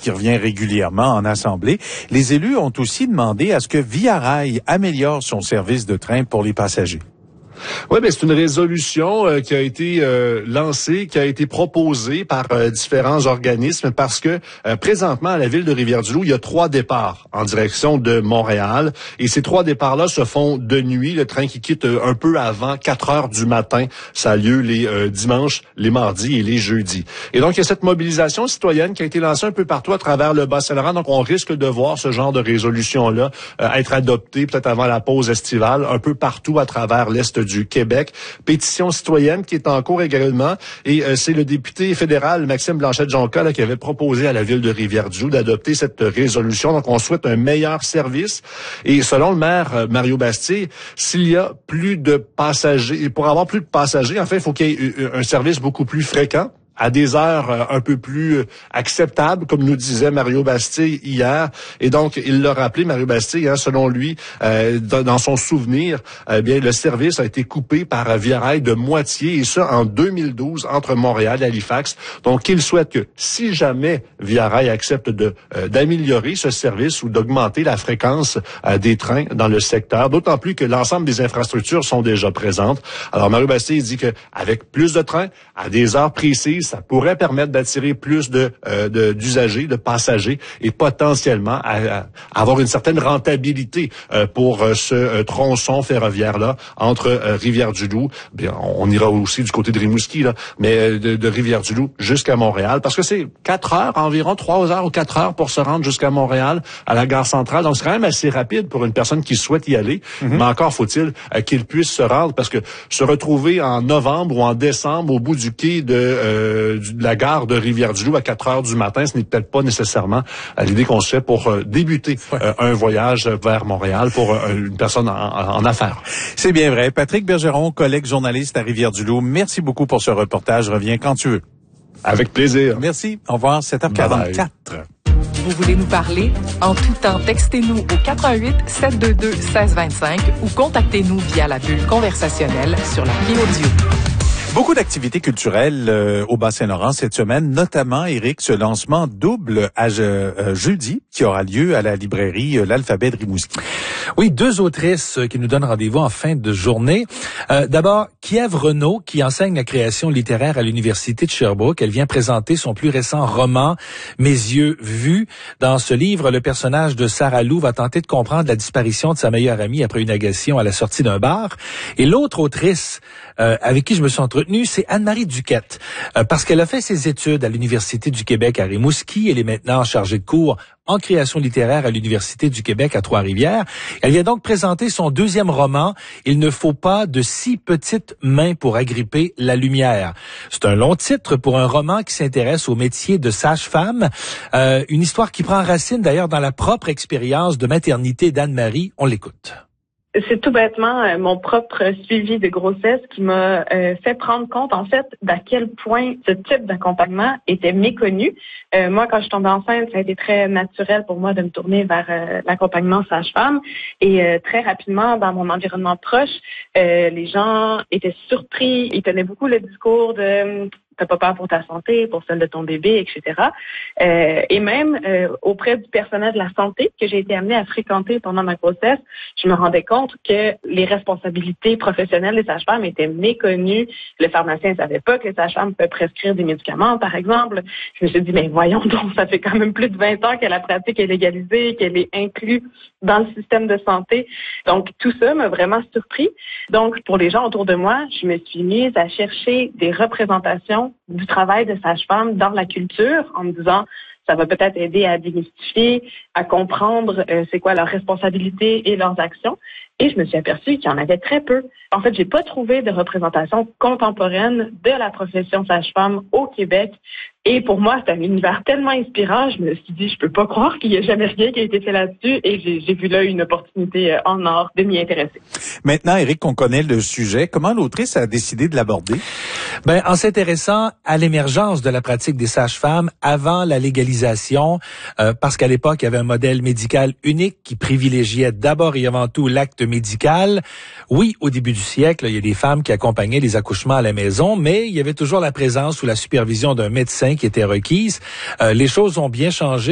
qui revient régulièrement en Assemblée. Les élus ont aussi demandé à ce que Via Rail améliore son service de train pour les passagers. Oui, c'est une résolution qui a été lancée, qui a été proposée par différents organismes parce que présentement à la ville de Rivière-du-Loup, il y a 3 départs en direction de Montréal et ces 3 départs-là se font de nuit. Le train qui quitte un peu avant 4 heures du matin, ça a lieu les dimanches, les mardis et les jeudis. Et donc il y a cette mobilisation citoyenne qui a été lancée un peu partout à travers le Bas-Saint-Laurent. Donc on risque de voir ce genre de résolution-là être adoptée peut-être avant la pause estivale un peu partout à travers l'Est du Québec. Pétition citoyenne qui est en cours également. Et c'est le député fédéral Maxime Blanchette-Jonca qui avait proposé à la ville de Rivière-du-Loup d'adopter cette résolution. Donc, on souhaite un meilleur service. Et selon le maire Mario Bastille, s'il y a plus de passagers, pour avoir plus de passagers, en fait, il faut qu'il y ait un service beaucoup plus fréquent, à des heures un peu plus acceptables, comme nous disait Mario Bastille hier. Et donc, il l'a rappelé, Mario Bastille, selon lui, dans son souvenir, bien le service a été coupé par Via Rail de moitié, et ça en 2012, entre Montréal et Halifax. Donc, il souhaite que, si jamais Via Rail accepte d'améliorer ce service ou d'augmenter la fréquence des trains dans le secteur, d'autant plus que l'ensemble des infrastructures sont déjà présentes. Alors, Mario Bastille dit que avec plus de trains, à des heures précises, ça pourrait permettre d'attirer plus d'usagers, de passagers et potentiellement avoir une certaine rentabilité pour ce tronçon ferroviaire-là entre Rivière-du-Loup, bien, on ira aussi du côté de Rimouski, là, mais de Rivière-du-Loup jusqu'à Montréal, parce que c'est 4 heures, environ 3 heures ou 4 heures pour se rendre jusqu'à Montréal, à la gare centrale. Donc, c'est quand même assez rapide pour une personne qui souhaite y aller, mais encore faut-il qu'il puisse se rendre, parce que se retrouver en novembre ou en décembre au bout du quai de la gare de Rivière-du-Loup à 4 heures du matin, ce n'est peut-être pas nécessairement l'idée qu'on se fait pour débuter un voyage vers Montréal pour une personne en affaires. C'est bien vrai. Patrick Bergeron, collègue journaliste à Rivière-du-Loup, merci beaucoup pour ce reportage. Reviens quand tu veux. Avec plaisir. Merci. Au revoir. 7h44. Vous voulez nous parler? En tout temps, textez-nous au 88 722 1625 ou contactez-nous via la bulle conversationnelle sur l'appli audio. Beaucoup d'activités culturelles au Bas-Saint-Laurent cette semaine, notamment, Éric, ce lancement double à jeudi qui aura lieu à la librairie L'Alphabet de Rimouski. Oui, 2 autrices qui nous donnent rendez-vous en fin de journée. D'abord, Kiev Renaud, qui enseigne la création littéraire à l'Université de Sherbrooke. Elle vient présenter son plus récent roman, Mes yeux vus. Dans ce livre, le personnage de Sarah Lou va tenter de comprendre la disparition de sa meilleure amie après une agression à la sortie d'un bar. Et l'autre autrice avec qui je me suis entretenu, c'est Anne-Marie Duquette, parce qu'elle a fait ses études à l'Université du Québec à Rimouski. Elle est maintenant chargée de cours en création littéraire à l'Université du Québec à Trois-Rivières. Elle vient donc présenter son 2e roman, Il ne faut pas de si petites mains pour agripper la lumière. C'est un long titre pour un roman qui s'intéresse au métier de sage-femme. Une histoire qui prend racine d'ailleurs dans la propre expérience de maternité d'Anne-Marie. On l'écoute. C'est tout bêtement mon propre suivi de grossesse qui m'a fait prendre compte, en fait, d'à quel point ce type d'accompagnement était méconnu. Moi, quand je suis tombée enceinte, ça a été très naturel pour moi de me tourner vers l'accompagnement sage-femme. Et très rapidement, dans mon environnement proche, les gens étaient surpris. Ils tenaient beaucoup le discours de t'as pas peur pour ta santé, pour celle de ton bébé, etc. Et même auprès du personnel de la santé que j'ai été amenée à fréquenter pendant ma grossesse, je me rendais compte que les responsabilités professionnelles des sages-femmes étaient méconnues. Le pharmacien ne savait pas que les sages-femmes peuvent prescrire des médicaments, par exemple. Je me suis dit, mais voyons donc, ça fait quand même plus de 20 ans que la pratique est légalisée, qu'elle est inclue dans le système de santé. Donc, tout ça m'a vraiment surpris. Donc, pour les gens autour de moi, je me suis mise à chercher des représentations du travail de sage-femme dans la culture en me disant ça va peut-être aider à démystifier, à comprendre c'est quoi leurs responsabilités et leurs actions. Et je me suis aperçue qu'il y en avait très peu. En fait, j'ai pas trouvé de représentation contemporaine de la profession sage-femme au Québec. Et pour moi, c'est un univers tellement inspirant. Je me suis dit, je peux pas croire qu'il y ait jamais rien qui a été fait là-dessus. Et j'ai vu là une opportunité en or de m'y intéresser. Maintenant, Éric, qu'on connaît le sujet, comment l'autrice a décidé de l'aborder? En s'intéressant à l'émergence de la pratique des sages-femmes avant la légalisation, parce qu'à l'époque, il y avait un modèle médical unique qui privilégiait d'abord et avant tout l'acte médical. Oui, au début du siècle, il y a des femmes qui accompagnaient les accouchements à la maison, mais il y avait toujours la présence ou la supervision d'un médecin qui était requise. Les choses ont bien changé.